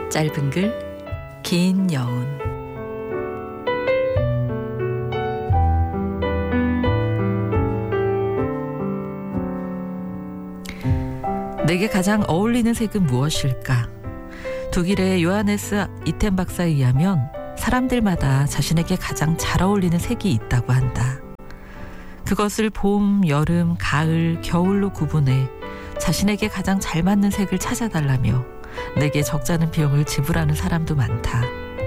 짧은 글, 긴 여운. 내게 가장 어울리는 색은 무엇일까? 독일의 요하네스 이텐 박사에 의하면 사람들마다 자신에게 가장 잘 어울리는 색이 있다고 한다. 그것을 봄, 여름, 가을, 겨울로 구분해 자신에게 가장 잘 맞는 색을 찾아달라며 내게 적잖은 비용을 지불하는 사람도 많다.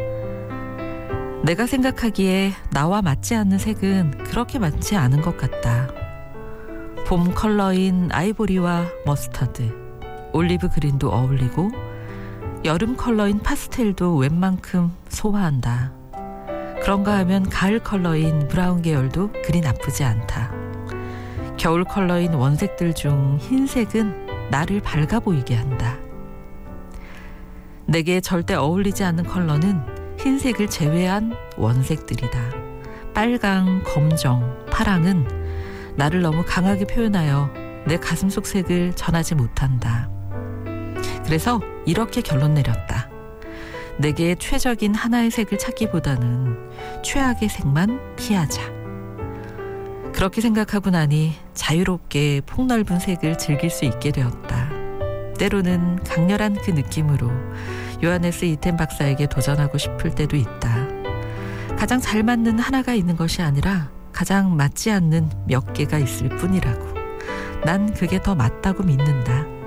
내가 생각하기에 나와 맞지 않는 색은 그렇게 많지 않은 것 같다. 봄 컬러인 아이보리와 머스터드, 올리브 그린도 어울리고 여름 컬러인 파스텔도 웬만큼 소화한다. 그런가 하면 가을 컬러인 브라운 계열도 그리 나쁘지 않다. 겨울 컬러인 원색들 중 흰색은 나를 밝아 보이게 한다. 내게 절대 어울리지 않는 컬러는 흰색을 제외한 원색들이다. 빨강, 검정, 파랑은 나를 너무 강하게 표현하여 내 가슴속 색을 전하지 못한다. 그래서 이렇게 결론 내렸다. 내게 최적인 하나의 색을 찾기보다는 최악의 색만 피하자. 그렇게 생각하고 나니 자유롭게 폭넓은 색을 즐길 수 있게 되었다. 때로는 강렬한 그 느낌으로 요하네스 이텐 박사에게 도전하고 싶을 때도 있다. 가장 잘 맞는 하나가 있는 것이 아니라 가장 맞지 않는 몇 개가 있을 뿐이라고. 난 그게 더 맞다고 믿는다.